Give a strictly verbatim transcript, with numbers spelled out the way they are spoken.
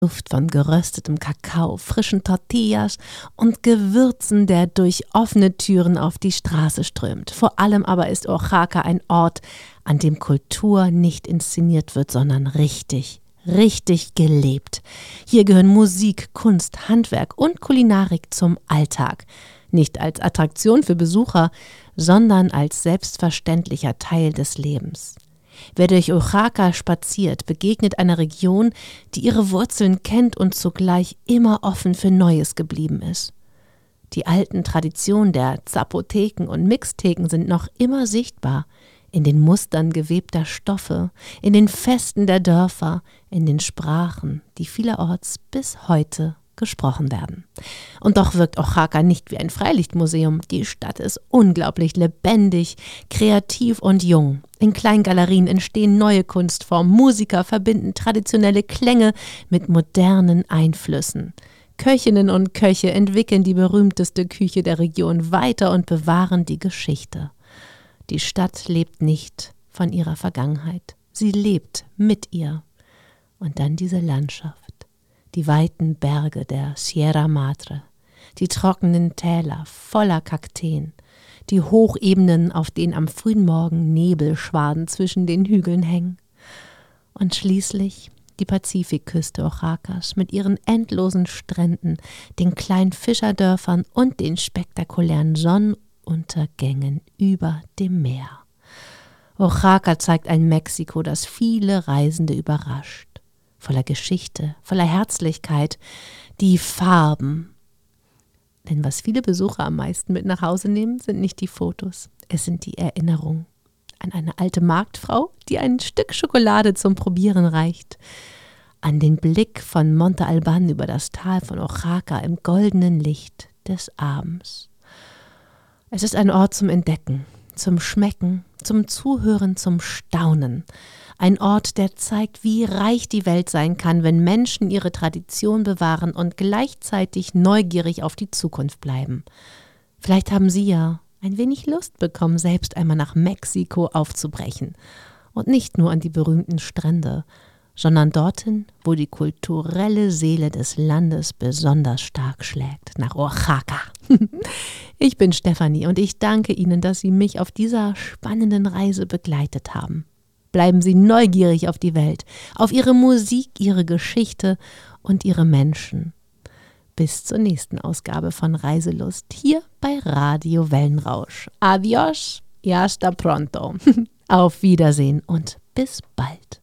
Duft von geröstetem Kakao, frischen Tortillas und Gewürzen, der durch offene Türen auf die Straße strömt. Vor allem aber ist Oaxaca ein Ort, an dem Kultur nicht inszeniert wird, sondern richtig, richtig gelebt. Hier gehören Musik, Kunst, Handwerk und Kulinarik zum Alltag. Nicht als Attraktion für Besucher, sondern als selbstverständlicher Teil des Lebens. Wer durch Oaxaca spaziert, begegnet einer Region, die ihre Wurzeln kennt und zugleich immer offen für Neues geblieben ist. Die alten Traditionen der Zapoteken und Mixteken sind noch immer sichtbar, in den Mustern gewebter Stoffe, in den Festen der Dörfer, in den Sprachen, die vielerorts bis heute gesprochen werden. Und doch wirkt Oaxaca nicht wie ein Freilichtmuseum. Die Stadt ist unglaublich lebendig, kreativ und jung. In kleinen Galerien entstehen neue Kunstformen. Musiker verbinden traditionelle Klänge mit modernen Einflüssen. Köchinnen und Köche entwickeln die berühmteste Küche der Region weiter und bewahren die Geschichte. Die Stadt lebt nicht von ihrer Vergangenheit. Sie lebt mit ihr. Und dann diese Landschaft. Die weiten Berge der Sierra Madre, die trockenen Täler voller Kakteen, die Hochebenen, auf denen am frühen Morgen Nebelschwaden zwischen den Hügeln hängen. Und schließlich die Pazifikküste Oaxacas mit ihren endlosen Stränden, den kleinen Fischerdörfern und den spektakulären Sonnenuntergängen über dem Meer. Oaxaca zeigt ein Mexiko, das viele Reisende überrascht. Voller Geschichte, voller Herzlichkeit, die Farben. Denn was viele Besucher am meisten mit nach Hause nehmen, sind nicht die Fotos, es sind die Erinnerungen an eine alte Marktfrau, die ein Stück Schokolade zum Probieren reicht, an den Blick von Monte Alban über das Tal von Oaxaca im goldenen Licht des Abends. Es ist ein Ort zum Entdecken, zum Schmecken, zum Zuhören, zum Staunen. Ein Ort, der zeigt, wie reich die Welt sein kann, wenn Menschen ihre Tradition bewahren und gleichzeitig neugierig auf die Zukunft bleiben. Vielleicht haben Sie ja ein wenig Lust bekommen, selbst einmal nach Mexiko aufzubrechen. Und nicht nur an die berühmten Strände, sondern dorthin, wo die kulturelle Seele des Landes besonders stark schlägt, nach Oaxaca. Ich bin Stefanie und ich danke Ihnen, dass Sie mich auf dieser spannenden Reise begleitet haben. Bleiben Sie neugierig auf die Welt, auf Ihre Musik, Ihre Geschichte und Ihre Menschen. Bis zur nächsten Ausgabe von Reiselust hier bei Radio Wellenrausch. Adios y hasta pronto. Auf Wiedersehen und bis bald.